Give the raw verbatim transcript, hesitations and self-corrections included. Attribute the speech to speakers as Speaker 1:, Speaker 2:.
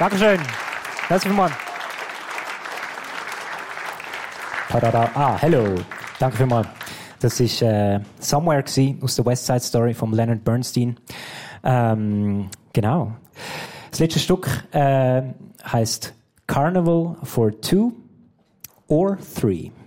Speaker 1: Dankeschön. Herzlichen Dank. Ah, hello. Danke vielmals. Das war äh, Somewhere aus der West Side Story von Leonard Bernstein. Ähm, genau. Das letzte Stück äh, heisst Carnival for Two or Three.